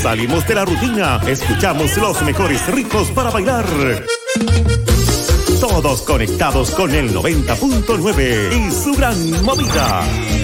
Salimos de la rutina, escuchamos los mejores ritmos para bailar. Todos conectados con el 90.9 y su gran movida.